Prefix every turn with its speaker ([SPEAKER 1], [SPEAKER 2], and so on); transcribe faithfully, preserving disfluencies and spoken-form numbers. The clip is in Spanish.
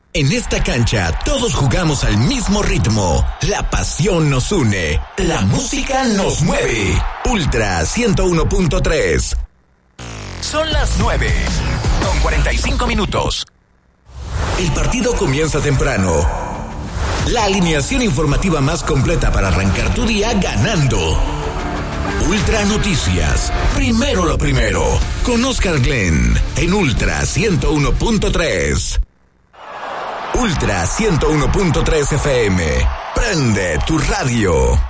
[SPEAKER 1] En esta cancha todos jugamos al mismo ritmo. La pasión nos une. La música nos mueve. Ultra ciento uno punto tres. Son las nueve con cuarenta y cinco minutos. El partido comienza temprano. La alineación informativa más completa para arrancar tu día ganando. Ultra Noticias. Primero lo primero. Con Oscar Glenn en Ultra ciento uno punto tres. Ultra ciento uno punto tres F M. Prende tu radio.